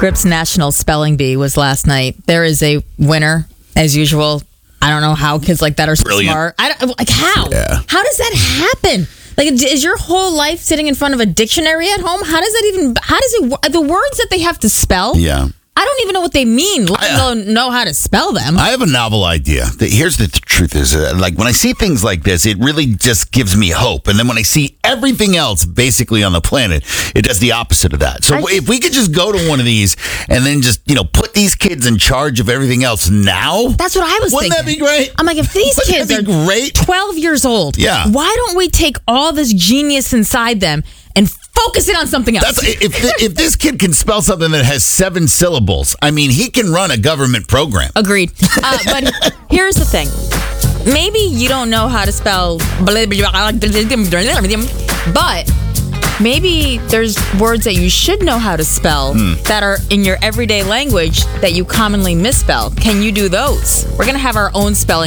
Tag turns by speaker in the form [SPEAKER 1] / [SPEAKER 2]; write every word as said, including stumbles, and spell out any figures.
[SPEAKER 1] Scripps National Spelling Bee was last night. There is a winner, as usual. I don't know how kids like that are so
[SPEAKER 2] Brilliant.
[SPEAKER 1] smart. I don't, like how?
[SPEAKER 2] Yeah.
[SPEAKER 1] How does that happen? Like, is your whole life sitting in front of a dictionary at home? How does that even? How does it? The words that they have to spell.
[SPEAKER 2] Yeah.
[SPEAKER 1] I don't even know what they mean, let
[SPEAKER 2] I, uh,
[SPEAKER 1] alone know how to spell them.
[SPEAKER 2] I have a novel idea. The- Here's the th- truth is, uh, like, when I see things like this, it really just gives me hope. And then when I see everything else basically on the planet, it does the opposite of that. So
[SPEAKER 1] I-
[SPEAKER 2] if we could just go to one of these and then just, you know, put these kids in charge of everything else now.
[SPEAKER 1] That's what I was
[SPEAKER 2] Wouldn't
[SPEAKER 1] thinking.
[SPEAKER 2] that be great?
[SPEAKER 1] I'm like, if these
[SPEAKER 2] Wouldn't
[SPEAKER 1] kids
[SPEAKER 2] that
[SPEAKER 1] are
[SPEAKER 2] be great?
[SPEAKER 1] twelve years old,
[SPEAKER 2] Yeah.
[SPEAKER 1] why don't we take all this genius inside them and focus it on something else?
[SPEAKER 2] That's if th- if this kid can spell something that has seven syllables, I mean, he can run a government program.
[SPEAKER 1] Agreed. Uh, but here's the thing. Maybe you don't know how to spell, but maybe there's words that you should know how to spell that are in your everyday language that you commonly misspell. Can you do those? We're going to have our own spelling